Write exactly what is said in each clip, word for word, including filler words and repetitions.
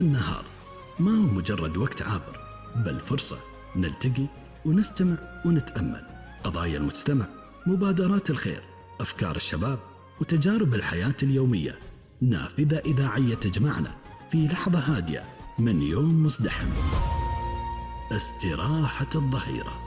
النهار ما هو مجرد وقت عابر، بل فرصة نلتقي ونستمع ونتأمل. قضايا المجتمع، مبادرات الخير، أفكار الشباب، وتجارب الحياة اليومية، نافذة إذاعية تجمعنا في لحظة هادية من يوم مزدحم. استراحة الظهيرة.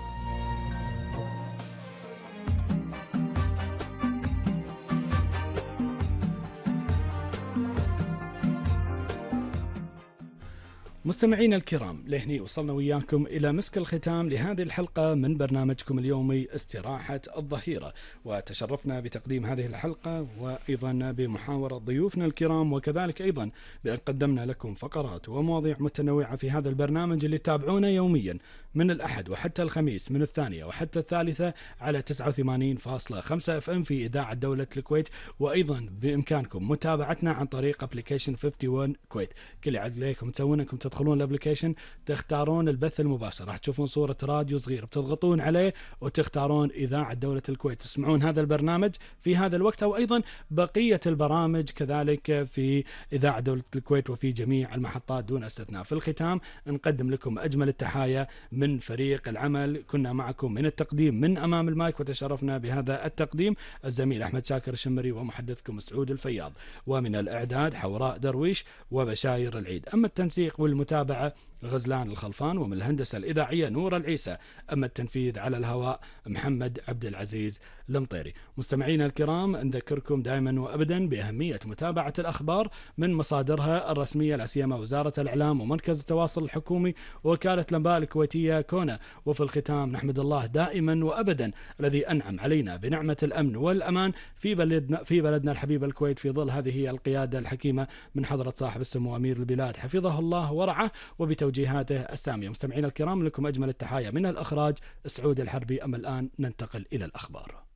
مستمعينا الكرام، لهني وصلنا وياكم إلى مسك الختام لهذه الحلقة من برنامجكم اليومي استراحة الظهيرة، وتشرفنا بتقديم هذه الحلقة وأيضا بمحاورة ضيوفنا الكرام، وكذلك أيضا بأن قدمنا لكم فقرات ومواضيع متنوعة في هذا البرنامج اللي تابعونا يوميا من الأحد وحتى الخميس من الثانية وحتى الثالثة على تسعة وثمانين فاصلة خمسة اف ام في إذاعة دولة الكويت، وأيضا بإمكانكم متابعتنا عن طريق ابليكيشن واحد وخمسين كويت. كل عليكم تسوون انكم تدخلون الابليكيشن، تختارون البث المباشر، راح تشوفون صورة راديو صغير بتضغطون عليه وتختارون إذاعة دولة الكويت، تسمعون هذا البرنامج في هذا الوقت، أو أيضا بقية البرامج كذلك في إذاعة دولة الكويت وفي جميع المحطات دون استثناء. في الختام نقدم لكم أجمل التحايا من فريق العمل، كنا معكم من التقديم من أمام المايك وتشرفنا بهذا التقديم الزميل أحمد شاكر الشمري ومحدثكم سعود الفياض، ومن الإعداد حوراء درويش وبشاير العيد. أما التنسيق والمتابعة غزلان الخلفان، ومن الهندسة الإذاعية نور العيسى، أما التنفيذ على الهواء محمد عبد العزيز المطيري. مستمعينا الكرام، نذكركم دائما وأبدا بأهمية متابعة الأخبار من مصادرها الرسمية، لا سيما وزارة الإعلام ومركز التواصل الحكومي ووكالة الأنباء الكويتية كونا. وفي الختام نحمد الله دائما وأبدا الذي أنعم علينا بنعمة الأمن والأمان في بلدنا في بلدنا الحبيب الكويت، في ظل هذه القيادة الحكيمة من حضرة صاحب السمو أمير البلاد حفظه الله ورعاه وبتوجيهاته السامية. مستمعينا الكرام، لكم أجمل التحايا من الأخراج سعود الحربي. أما الآن ننتقل إلى الأخبار.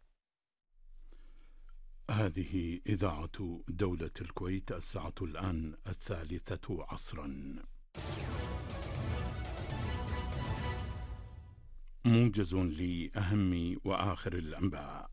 هذه إذاعة دولة الكويت، الساعة الآن الثالثة عصرا. موجز لأهم وآخر الأنباء.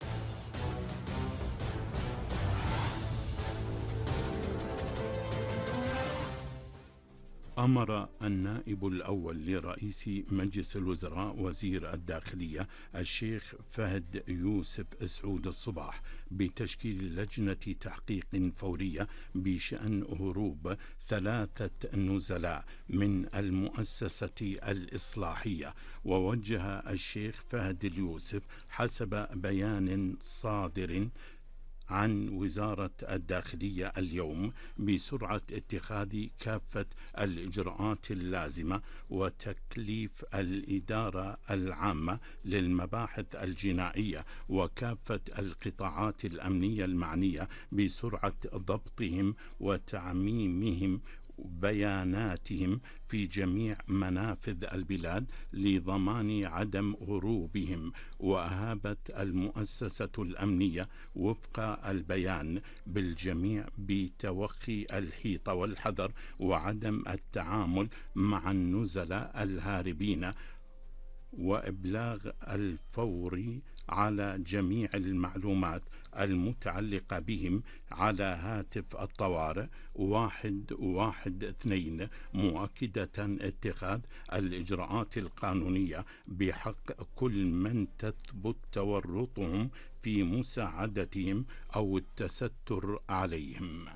أمر النائب الأول لرئيس مجلس الوزراء وزير الداخلية الشيخ فهد يوسف سعود الصباح بتشكيل لجنة تحقيق فورية بشأن هروب ثلاثة نزلاء من المؤسسة الإصلاحية. ووجه الشيخ فهد اليوسف حسب بيان صادر عن وزارة الداخلية اليوم بسرعة اتخاذ كافة الإجراءات اللازمة وتكليف الإدارة العامة للمباحث الجنائية وكافة القطاعات الأمنية المعنية بسرعة ضبطهم وتعميمهم بياناتهم في جميع منافذ البلاد لضمان عدم هروبهم. وأهابت المؤسسة الأمنية وفق البيان بالجميع بتوخي الحيطة والحذر وعدم التعامل مع النزلاء الهاربين، وإبلاغ الفوري على جميع المعلومات المتعلقة بهم على هاتف الطوارئ واحد واحد اثنين، مؤكدة اتخاذ الإجراءات القانونية بحق كل من تثبت تورطهم في مساعدتهم أو التستر عليهم.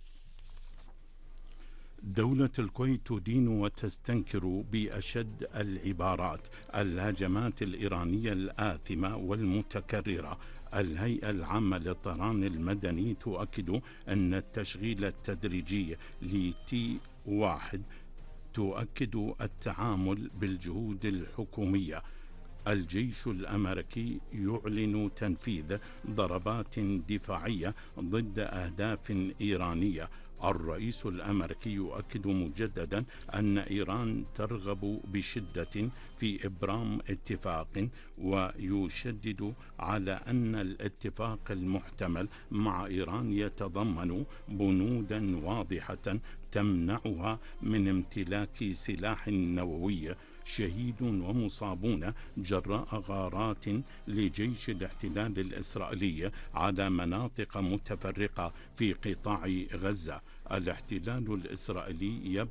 دولة الكويت تدين وتستنكر بأشد العبارات الهجمات الإيرانية الآثمة والمتكررة. الهيئة العامة للطيران المدني تؤكد أن التشغيل التدريجي لتي واحد تؤكد التعامل بالجهود الحكومية. الجيش الأمريكي يعلن تنفيذ ضربات دفاعية ضد أهداف إيرانية. الرئيس الأمريكي يؤكد مجددا أن إيران ترغب بشدة في إبرام اتفاق، ويشدد على أن الاتفاق المحتمل مع إيران يتضمن بنودا واضحة تمنعها من امتلاك سلاح نووي. شهيد ومصابون جراء غارات لجيش الاحتلال الإسرائيلي على مناطق متفرقة في قطاع غزة. الاحتلال الإسرائيلي